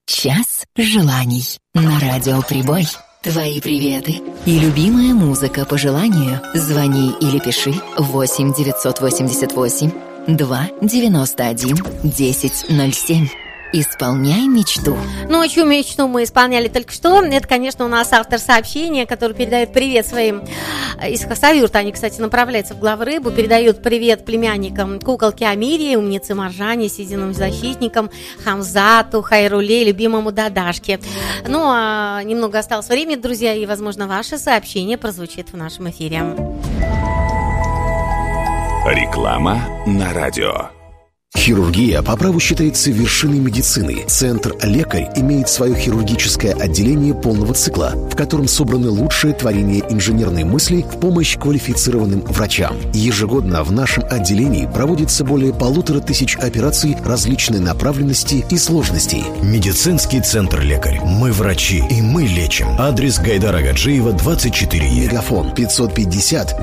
Час желаний на радио Прибой. Твои приветы и любимая музыка по желанию. Звони или пиши 8 988 2 91 1007. Исполняй мечту. Ну, чью мечту мы исполняли только что? Это, конечно, у нас автор сообщения, который передает привет своим из Хасавюрта. Они, кстати, направляются в Главрыбу. Передают привет племянникам куколке Амире, умнице Маржане, Сидиным защитникам, Хамзату, Хайруле, любимому Дадашке. Ну, а немного осталось времени, друзья, и, возможно, ваше сообщение прозвучит в нашем эфире. Реклама на радио. Хирургия по праву считается вершиной медицины. Центр «Лекарь» имеет свое хирургическое отделение полного цикла, в котором собраны лучшие творения инженерной мысли в помощь квалифицированным врачам. Ежегодно в нашем отделении проводится более 1500 операций различной направленности и сложностей. Медицинский центр «Лекарь». Мы врачи, и мы лечим. Адрес Гайдара Гаджиева, 24Е. Мегафон 550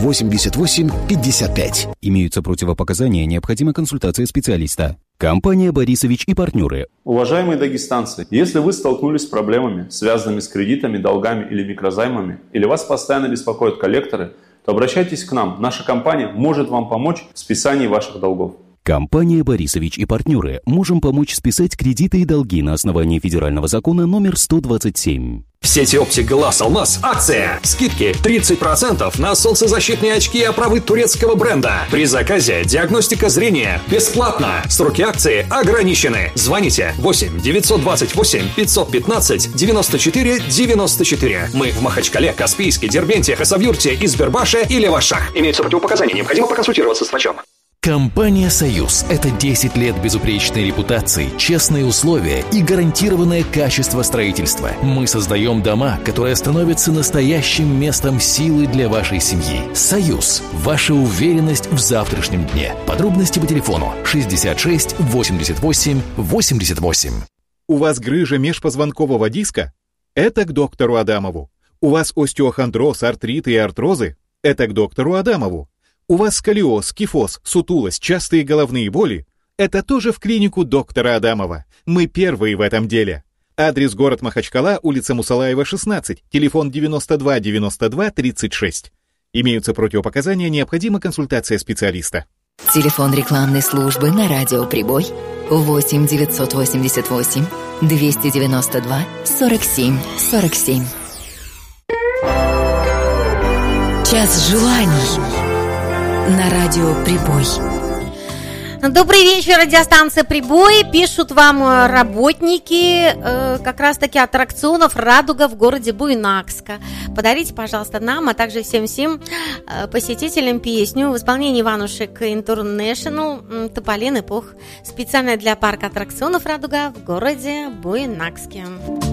88 55. Имеются противопоказания, необходима консультация специалиста. Компания «Борисович и партнеры». Уважаемые дагестанцы, если вы столкнулись с проблемами, связанными с кредитами, долгами или микрозаймами, или вас постоянно беспокоят коллекторы, то обращайтесь к нам. Наша компания может вам помочь в списании ваших долгов. Компания «Борисович и партнеры». Можем помочь списать кредиты и долги на основании федерального закона номер 127. В сети Оптик Глаз Алмаз акция. Скидки 30% на солнцезащитные очки и оправы турецкого бренда. При заказе диагностика зрения бесплатно. Сроки акции ограничены. Звоните 8 928 515 94 94. Мы в Махачкале, Каспийске, Дербенте, Хасавюрте, Избербаше и Левашах. Имеются противопоказания. Необходимо проконсультироваться с врачом. Компания «Союз» — это 10 лет безупречной репутации, честные условия и гарантированное качество строительства. Мы создаем дома, которые становятся настоящим местом силы для вашей семьи. «Союз» — ваша уверенность в завтрашнем дне. Подробности по телефону 66 88 88. У вас грыжа межпозвонкового диска? Это к доктору Адамову. У вас остеохондроз, артриты и артрозы? Это к доктору Адамову. У вас сколиоз, кифоз, сутулость, частые головные боли? Это тоже в клинику доктора Адамова. Мы первые в этом деле. Адрес: город Махачкала, улица Мусалаева, 16, телефон 92 92 36. Имеются противопоказания, необходима консультация специалиста. Телефон рекламной службы на радио Прибой 8 988 292 47 47. Час желаний на радио Прибой. Добрый вечер, радиостанция Прибой. Пишут вам работники как раз-таки аттракционов «Радуга» в городе Буйнакска. Подарите, пожалуйста, нам, а также всем посетителям песню в исполнении Иванушек Интернешнл «Тополиный пух». Специально для парка аттракционов «Радуга» в городе Буйнакске.